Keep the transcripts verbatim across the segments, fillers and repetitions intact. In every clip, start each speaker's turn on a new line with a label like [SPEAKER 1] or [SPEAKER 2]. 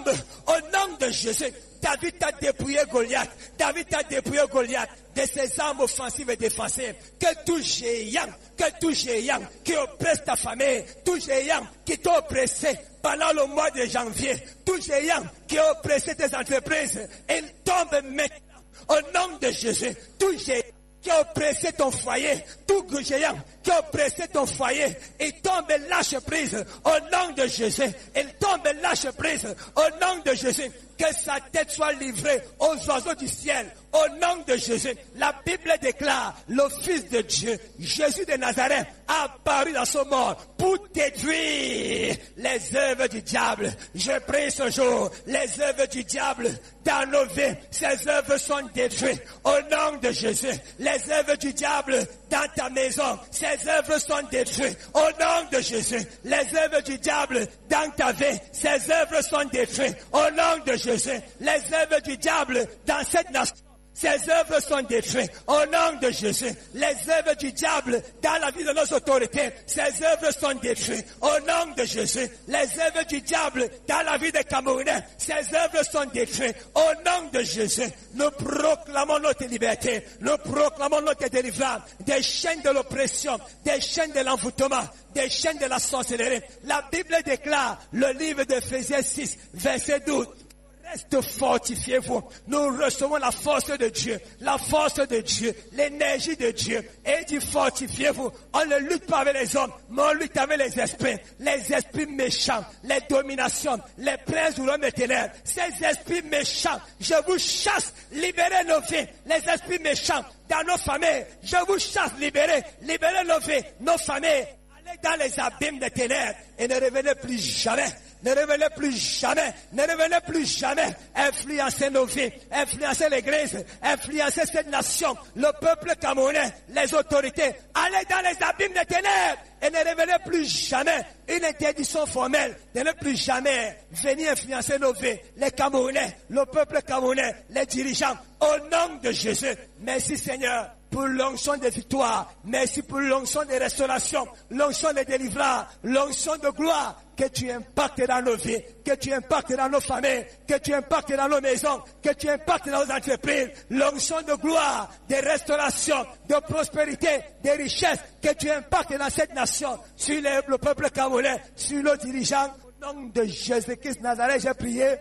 [SPEAKER 1] tombe au nom de Jésus. David a dépouillé Goliath. David a dépouillé Goliath de ses armes offensives et défensives. Que tout géant, que tout géant qui oppresse ta famille, tout géant qui t'a oppressé pendant le mois de janvier, tout géant qui a oppressé tes entreprises, il tombe maintenant au nom de Jésus. Tout géant qui a oppressé ton foyer, tout géant qui a oppressé ton foyer, il tombe et lâche prise au nom de Jésus. Il tombe et lâche prise au nom de Jésus. Que sa tête soit livrée aux oiseaux du ciel au nom de Jésus. La Bible déclare, le Fils de Dieu, Jésus de Nazareth, a apparu dans son monde pour détruire les œuvres du diable. Je prie ce jour, les œuvres du diable dans nos vies, ces œuvres sont détruites au nom de Jésus. Les œuvres du diable dans ta maison, ces œuvres sont détruites au nom de Jésus. Les œuvres du diable dans ta vie, ces œuvres sont détruites au nom de Jésus. Les œuvres du diable dans cette nation, ces œuvres sont détruites au nom de Jésus. Les œuvres du diable dans la vie de nos autorités, ces œuvres sont détruites au nom de Jésus. Les œuvres du diable dans la vie des Camerounais, ces œuvres sont détruites au nom de Jésus. Nous proclamons notre liberté, nous proclamons notre délivrance des chaînes de l'oppression, des chaînes de l'envoûtement, des chaînes de la sorcellerie. La Bible déclare, le livre d'Éphésiens six, verset douze, reste fortifiez-vous. Nous recevons la force de Dieu, la force de Dieu, l'énergie de Dieu. Et dit fortifiez-vous. On ne lutte pas avec les hommes, mais on lutte avec les esprits. Les esprits méchants, les dominations, les princes du royaume des ténèbres. Ces esprits méchants, je vous chasse, libérez nos vies. Les esprits méchants dans nos familles, je vous chasse, libérez, libérez nos vies, nos familles. Allez dans les abîmes des ténèbres et ne revenez plus jamais. Ne revenez plus jamais, ne revenez plus jamais influencer nos vies, influencer l'église, influencer cette nation, le peuple camerounais, les autorités. Allez dans les abîmes des ténèbres et ne revenez plus jamais. Une interdiction formelle de ne plus jamais venir influencer nos vies, les Camerounais, le peuple camerounais, les dirigeants, au nom de Jésus. Merci Seigneur pour l'onction de victoire, merci pour l'onction de restauration, l'onction de délivrance, l'onction de gloire. Que tu impactes dans nos vies, que tu impactes dans nos familles, que tu impactes dans nos maisons, que tu impactes dans nos entreprises. L'onction de gloire, de restauration, de prospérité, de richesse, que tu impactes dans cette nation, sur les, le peuple camerounais, sur nos dirigeants. Au nom de Jésus-Christ Nazareth, j'ai prié.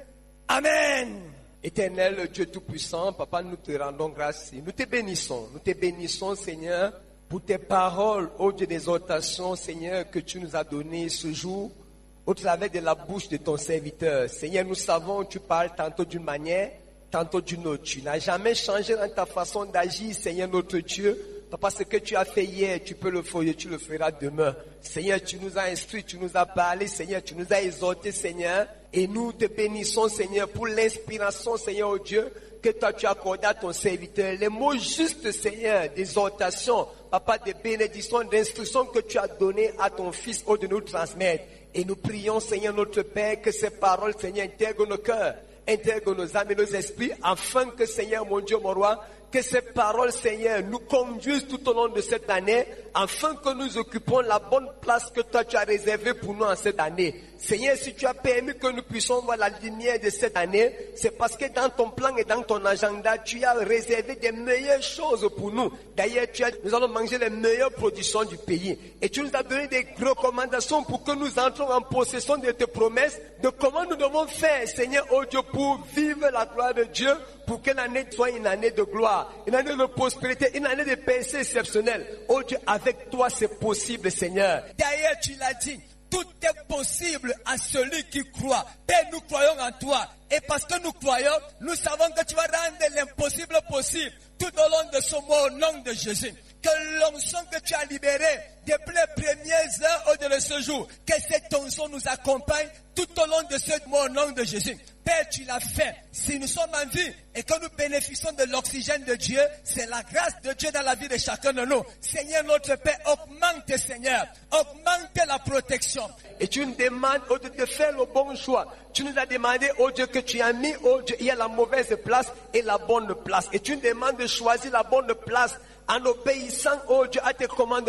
[SPEAKER 1] Amen.
[SPEAKER 2] Éternel Dieu Tout-Puissant, Papa, nous te rendons grâce. Nous te bénissons. Nous te bénissons, Seigneur, pour tes paroles, ô Dieu d'exhortation, Seigneur, que tu nous as données ce jour, au travers de la bouche de ton serviteur. Seigneur, nous savons, tu parles tantôt d'une manière, tantôt d'une autre. Tu n'as jamais changé dans ta façon d'agir, Seigneur notre Dieu. Parce que tu as fait hier, tu peux le faire, tu le feras demain. Seigneur, tu nous as instruits, tu nous as parlé, Seigneur, tu nous as exhortés, Seigneur. Et nous te bénissons, Seigneur, pour l'inspiration, Seigneur, oh Dieu, que toi tu as accordé à ton serviteur. Les mots justes, Seigneur, d'exhortation, Papa, de bénédiction, d'instruction que tu as donné à ton Fils, oh, de nous transmettre. Et nous prions, Seigneur, notre Père, que ces paroles, Seigneur, intègrent nos cœurs, intègrent nos âmes et nos esprits, afin que, Seigneur, mon Dieu, mon roi, que ces paroles, Seigneur, nous conduisent tout au long de cette année, afin que nous occupons la bonne place que toi tu as réservée pour nous en cette année. Seigneur, si tu as permis que nous puissions voir la lumière de cette année, c'est parce que dans ton plan et dans ton agenda, tu as réservé des meilleures choses pour nous. D'ailleurs, tu as, nous allons manger les meilleures productions du pays. Et tu nous as donné des recommandations pour que nous entrons en possession de tes promesses, de comment nous devons faire, Seigneur, oh Dieu, pour vivre la gloire de Dieu, pour que l'année soit une année de gloire, une année de prospérité, une année de percée exceptionnelle. Oh Dieu, avec toi c'est possible, Seigneur.
[SPEAKER 1] D'ailleurs, tu l'as dit, tout est possible à celui qui croit. Père, nous croyons en toi. Et parce que nous croyons, nous savons que tu vas rendre l'impossible possible tout au long de ce mois au nom de Jésus. Que l'onction que tu as libérée depuis les premières heures de ce jour, que cette onction nous accompagne tout au long de ce mois au nom de Jésus. Père, tu l'as fait. Si nous sommes en vie et que nous bénéficions de l'oxygène de Dieu, c'est la grâce de Dieu dans la vie de chacun de nous. Seigneur notre Père, augmente, Seigneur, augmente la protection.
[SPEAKER 2] Et tu nous demandes, oh Dieu, de faire le bon choix. Tu nous as demandé, oh Dieu, que tu as mis, oh Dieu, il y a la mauvaise place et la bonne place. Et tu nous demandes de choisir la bonne place en obéissant, oh Dieu, à tes commandes.